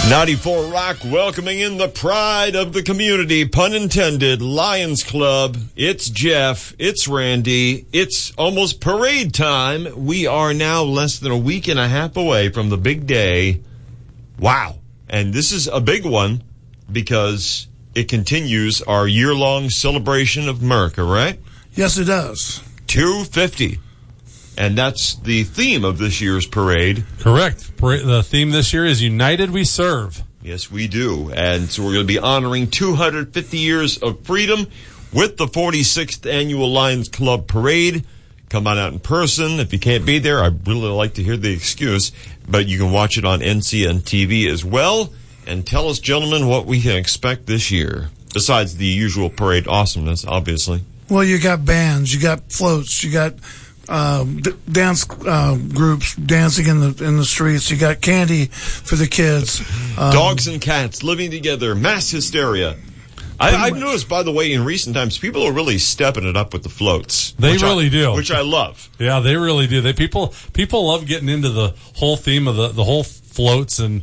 94 Rock welcoming in the pride of the community, pun intended, Lions Club. It's Jeff, it's Randy, it's almost parade time. We are now less than a week and a half away from the big day. Wow. And this is a big one because it continues our year-long celebration of America, right? Yes, it does. 250. And that's the theme of this year's parade. Correct. The theme this year is United We Serve. Yes, we do. And so we're going to be honoring 250 years of freedom with the 46th Annual Lions Club Parade. Come on out in person. If you can't be there, I'd really like to hear the excuse. But you can watch it on NCN TV as well. And tell us, gentlemen, what we can expect this year. Besides the usual parade awesomeness, obviously. Well, you got bands, you got floats, you got dance groups dancing in the streets. You got candy for the kids. Dogs and cats living together. Mass hysteria. I've noticed, by the way, in recent times, people are really stepping it up with the floats. They really do. Which I love. Yeah, they really do. People love getting into the whole theme of the whole floats and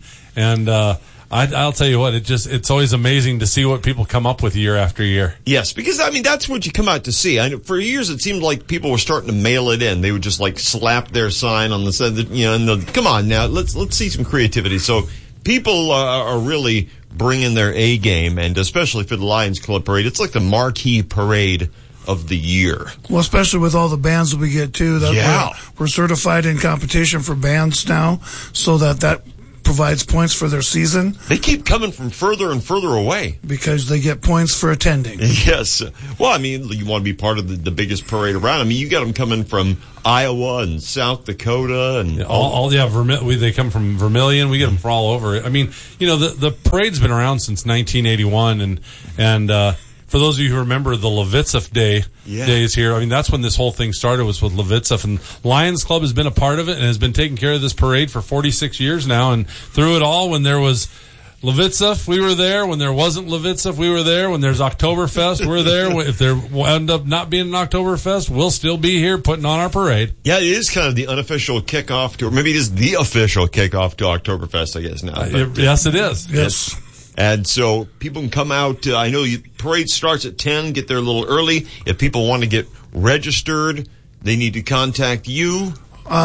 I'll tell you what, it's always amazing to see what people come up with year after year. Yes, because, I mean, that's what you come out to see. For years, it seemed like people were starting to mail it in. They would just, slap their sign on the side, come on now, let's see some creativity. So people are really bringing their A game, and especially for the Lions Club Parade, it's like the marquee parade of the year. Well, especially with all the bands that we get, too. We're certified in competition for bands now, so that provides points for their season. They keep coming from further and further away. Because they get points for attending. Yes. Well, I mean, you want to be part of the biggest parade around. I mean, you got them coming from Iowa and South Dakota. And they come from Vermilion. We get them from all over. I mean, the parade's been around since 1981, and for those of you who remember the Levitsev days here, I mean, that's when this whole thing started, was with Levitsev. And Lions Club has been a part of it and has been taking care of this parade for 46 years now. And through it all, when there was Levitsev, we were there. When there wasn't Levitsev, we were there. When there's Oktoberfest, we're there. If there end up not being an Oktoberfest, we'll still be here putting on our parade. Yeah, it is kind of the unofficial kickoff to, or maybe it is the official kickoff to Oktoberfest, I guess, now. Yes, it is. Yes. And so people can come out. I know the parade starts at 10, get there a little early. If people want to get registered, they need to contact you.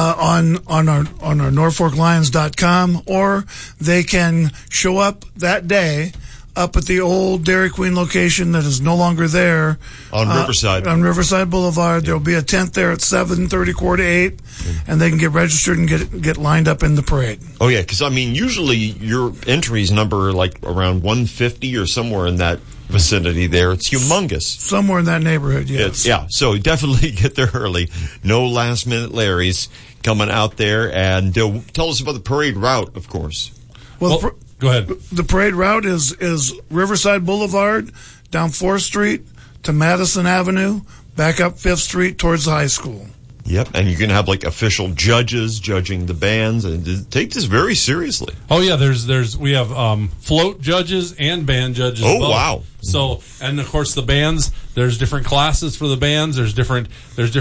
On our NorfolkLions.com, or they can show up that day up at the old Dairy Queen location that is no longer there. On Riverside. On Riverside Boulevard. There will be a tent there at 7:30, 8, and they can get registered and get lined up in the parade. Oh, yeah, because, I mean, usually your entries number around 150 or somewhere in that vicinity there. It's humongous. Somewhere in that neighborhood, yes. So definitely get there early. No last-minute Larrys coming out there. And tell us about the parade route, of course. Well, go ahead. The parade route is Riverside Boulevard, down 4th Street to Madison Avenue, back up 5th Street towards the high school. Yep, and you're going to have official judges judging the bands, and take this very seriously. Oh yeah, we have float judges and band judges. Oh both. Wow! So, and of course the bands, there's different classes for the bands. There's different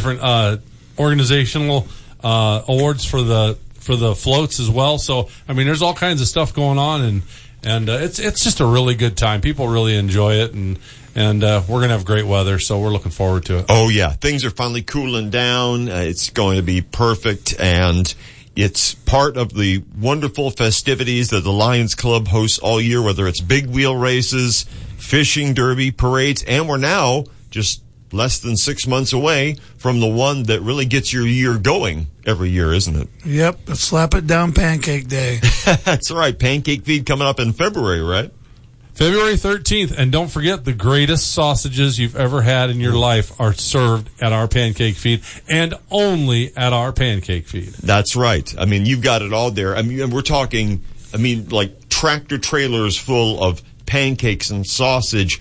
organizational awards for the floats as well. So I mean, there's all kinds of stuff going on, and it's just a really good time. People really enjoy it, and we're going to have great weather, so we're looking forward to it. Oh, yeah. Things are finally cooling down. It's going to be perfect, and it's part of the wonderful festivities that the Lions Club hosts all year, whether it's big wheel races, fishing derby, parades, and we're now just less than 6 months away from the one that really gets your year going every year, isn't it? Yep. Slap it down Pancake Day. That's right. Pancake Feed coming up in February, right? February 13th, and don't forget, the greatest sausages you've ever had in your life are served at our Pancake Feed, and only at our Pancake Feed. That's right. I mean, you've got it all there. I mean, we're talking, tractor trailers full of pancakes and sausage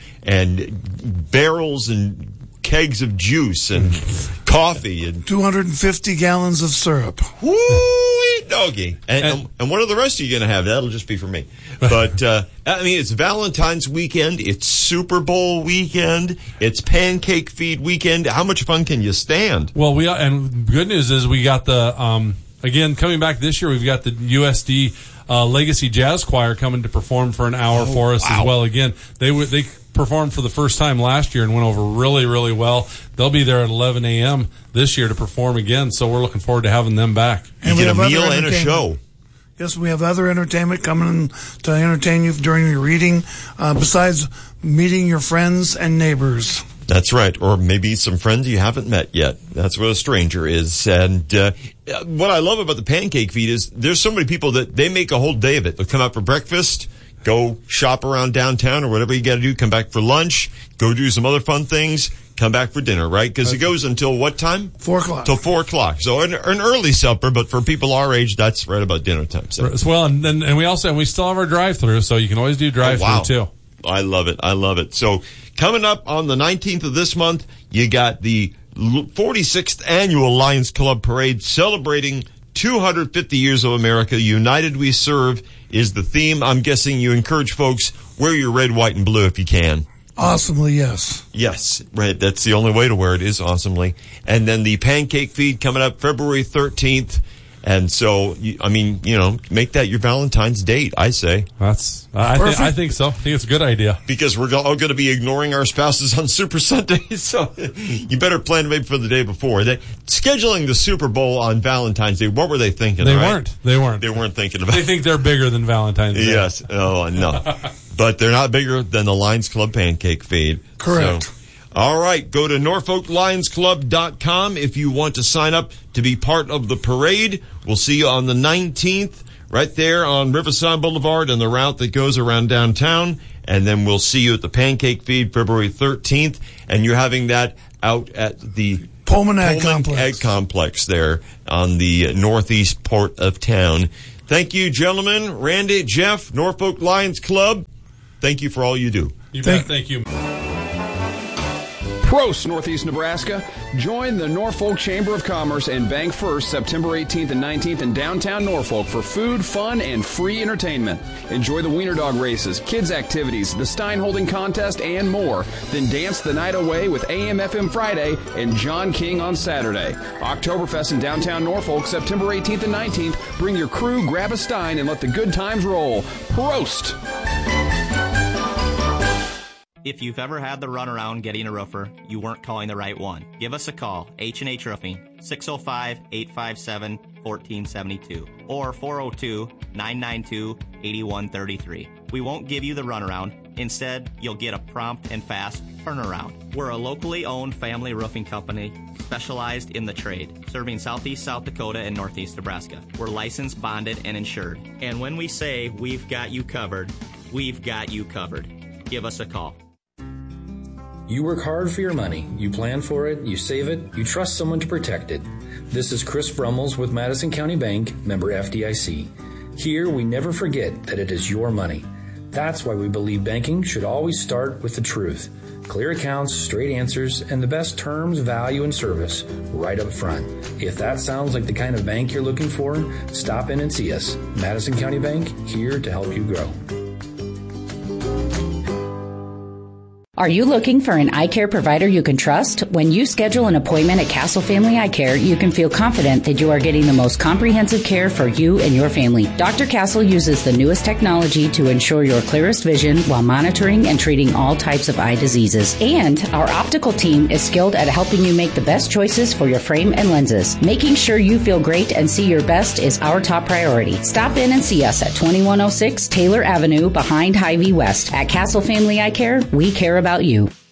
and barrels and kegs of juice and coffee and 250 gallons of syrup. Woo, doggy. And what are the rest of you going to have? That'll just be for me. But, it's Valentine's weekend. It's Super Bowl weekend. It's Pancake Feed weekend. How much fun can you stand? Well, and good news is we got the, again, coming back this year, we've got the USD Legacy Jazz Choir coming to perform for an hour for us as well. Again, they performed for the first time last year and went over really, really well. They'll be there at 11 a.m. this year to perform again, so we're looking forward to having them back. And you get a meal and a show. Yes, we have other entertainment coming to entertain you during your reading, besides meeting your friends and neighbors. That's right, or maybe some friends you haven't met yet. That's what a stranger is. And what I love about the Pancake Feed is there's so many people that they make a whole day of it. They'll come out for breakfast, go shop around downtown or whatever you got to do, come back for lunch, go do some other fun things, come back for dinner, right? Because it goes until what time? 4 o'clock. Till 4 o'clock. So an early supper, but for people our age, that's right about dinner time. So. Well, and we still have our drive-through, so you can always do drive-through too. I love it. I love it. So coming up on the 19th of this month, you got the 46th annual Lions Club Parade celebrating 250 years of America. United We Serve is the theme. I'm guessing you encourage folks, wear your red, white, and blue if you can. Awesomely, yes. Yes, right. That's the only way to wear it is awesomely. And then the Pancake Feed coming up February 13th. And so, make that your Valentine's date, I say. I think so. I think it's a good idea. Because we're all going to be ignoring our spouses on Super Sunday, so you better plan maybe for the day before. Scheduling the Super Bowl on Valentine's Day, what were they thinking? They weren't. They weren't thinking about it. They think they're bigger than Valentine's Day. Yes. Oh, no. But they're not bigger than the Lions Club Pancake Feed. Correct. So, all right, go to NorfolkLionsClub.com if you want to sign up to be part of the parade. We'll see you on the 19th right there on Riverside Boulevard and the route that goes around downtown. And then we'll see you at the Pancake Feed February 13th. And you're having that out at the Pullman Ag Complex there on the northeast port of town. Thank you, gentlemen. Randy, Jeff, Norfolk Lions Club. Thank you for all you do. Thank you. Prost, Northeast Nebraska. Join the Norfolk Chamber of Commerce and Bank First September 18th and 19th in downtown Norfolk for food, fun, and free entertainment. Enjoy the Wiener Dog races, kids' activities, the Stein Holding Contest, and more. Then dance the night away with AM/FM Friday and John King on Saturday. Oktoberfest in downtown Norfolk September 18th and 19th. Bring your crew, grab a Stein, and let the good times roll. Prost! If you've ever had the runaround getting a roofer, you weren't calling the right one. Give us a call, H&H Roofing, 605-857-1472 or 402-992-8133. We won't give you the runaround. Instead, you'll get a prompt and fast turnaround. We're a locally owned family roofing company specialized in the trade, serving southeast South Dakota and northeast Nebraska. We're licensed, bonded, and insured. And when we say we've got you covered, we've got you covered. Give us a call. You work hard for your money. You plan for it, you save it, you trust someone to protect it. This is Chris Brummels with Madison County Bank, member FDIC. Here, we never forget that it is your money. That's why we believe banking should always start with the truth. Clear accounts, straight answers, and the best terms, value, and service right up front. If that sounds like the kind of bank you're looking for, stop in and see us. Madison County Bank, here to help you grow. Are you looking for an eye care provider you can trust? When you schedule an appointment at Castle Family Eye Care, you can feel confident that you are getting the most comprehensive care for you and your family. Dr. Castle uses the newest technology to ensure your clearest vision while monitoring and treating all types of eye diseases. And our optical team is skilled at helping you make the best choices for your frame and lenses. Making sure you feel great and see your best is our top priority. Stop in and see us at 2106 Taylor Avenue behind Hy-Vee West. At Castle Family Eye Care, we care about you.